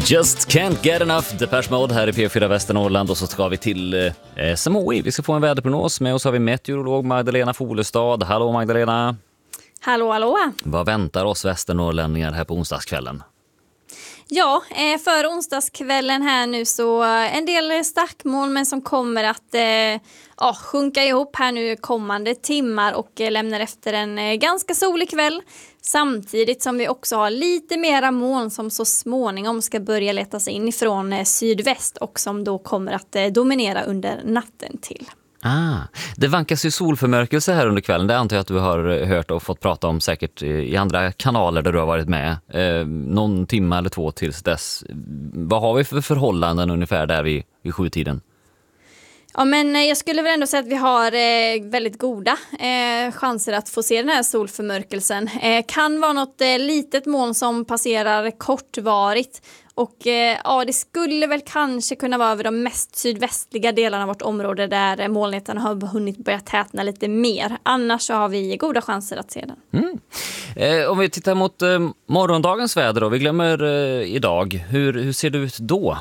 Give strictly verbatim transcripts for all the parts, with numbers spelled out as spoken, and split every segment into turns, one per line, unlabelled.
Just can't get enough Depeche Mode här i P fyra Västernorrland, och så ska vi till eh, S M H I. Vi ska få en väderprognos. Med oss har vi meteorolog Magdalena Folestad. Hallå Magdalena.
Hallå, hallå.
Vad väntar oss västernorrlänningar här på onsdagskvällen?
Ja, för onsdagskvällen här nu så en del stackmoln, men som kommer att eh, ja, sjunka ihop här nu kommande timmar och eh, lämnar efter en eh, ganska solig kväll. Samtidigt som vi också har lite mera moln som så småningom ska börja leta sig in från eh, sydväst och som då kommer att eh, dominera under natten till.
Ah, det vankas ju solförmörkelse här under kvällen. Det antar jag att du har hört och fått prata om säkert i andra kanaler där du har varit med. Eh, någon timme eller två tills dess. Vad har vi för förhållanden ungefär där vid, vid sjutiden?
Ja, men jag skulle väl ändå säga att vi har eh, väldigt goda eh, chanser att få se den här solförmörkelsen. Eh, kan vara något eh, litet moln som passerar kortvarigt. Och eh, ja, det skulle väl kanske kunna vara över de mest sydvästliga delarna av vårt område där eh, molnigheten har hunnit börja tätna lite mer. Annars så har vi goda chanser att se den.
Mm. Eh, om vi tittar mot eh, morgondagens väder då, vi glömmer eh, idag. Hur, hur ser det ut då?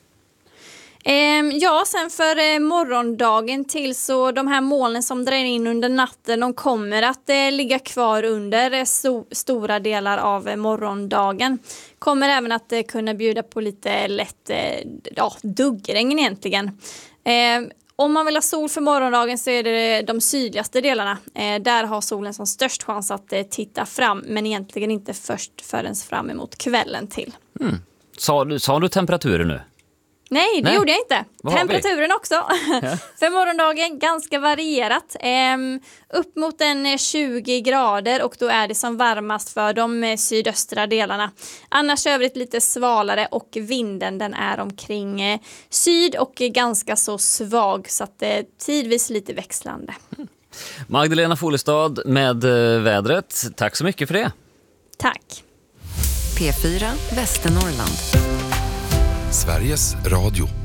Ja, sen för morgondagen till så de här molnen som drar in under natten, de kommer att eh, ligga kvar under eh, so- stora delar av morgondagen. Kommer även att eh, kunna bjuda på lite lätt eh, ja, duggregn egentligen. Eh, om man vill ha sol för morgondagen så är det de sydligaste delarna. Eh, där har solen som störst chans att eh, titta fram, men egentligen inte först förrän fram emot kvällen till. Mm.
Sa, du, sa du temperaturer nu?
Nej, det Nej. gjorde jag inte.
Vad
Temperaturen också. För morgondagen ganska varierat. Ehm, upp mot en tjugo grader, och då är det som varmast för de sydöstra delarna. Annars övrigt lite svalare, och vinden den är omkring eh, syd och ganska så svag, så att eh, tidvis lite växlande.
Mm. Magdalena Folestad med eh, vädret. Tack så mycket för det.
Tack.
P fyra Västernorrland.
Sveriges Radio.